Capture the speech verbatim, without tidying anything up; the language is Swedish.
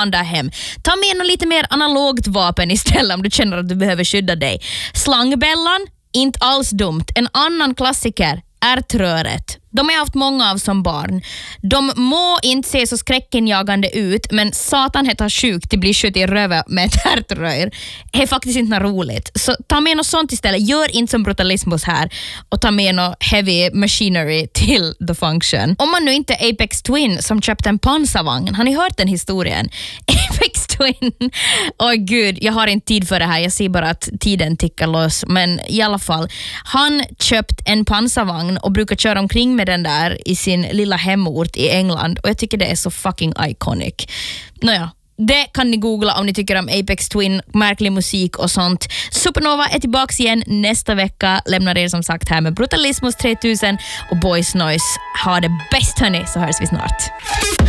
där hem. Ta med något lite mer analogt vapen istället om du känner att du behöver skydda dig. Slangbällan, inte alls dumt. En annan klassiker, ärtröret. De har jag haft många av som barn. De må inte se så skräckinjagande ut, men satan heter sjukt det blir skjutit i röva med ett ärtrör. Det är faktiskt inte roligt. Så ta med något sånt istället. Gör inte som Brutalismus här och ta med något heavy machinery till The Function. Om man nu inte är Apex Twin som köpte en pansarvagn. Har ni hört den historien? Apex Twin. Åh oh, gud, jag har inte tid för det här. Jag ser bara att tiden tickar loss. Men i alla fall, han köpt en pansarvagn och brukar köra omkring med den där i sin lilla hemort i England och jag tycker det är så fucking iconic. Nåja, det kan ni googla om ni tycker om Apex Twin, märklig musik och sånt. Supernova är tillbaka igen nästa vecka. Lämnar er som sagt här med Brutalismus tre tusen och Boys Noise. Ha det bäst hörni, så hörs vi snart.